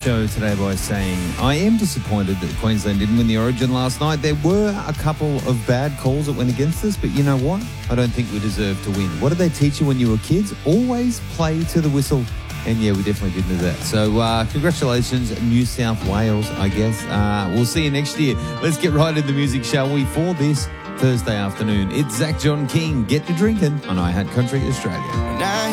show today by saying I am disappointed that Queensland didn't win the Origin last night. There were a couple of bad calls that went against us, but you know what? I don't think we deserve to win. What did they teach you when you were kids? Always play to the whistle. And yeah, we definitely didn't do that. So congratulations, New South Wales, I guess. We'll see you next year. Let's get right into the music, shall we, for this Thursday afternoon. It's Zach John King. Get to drinking on iHeart Country Australia.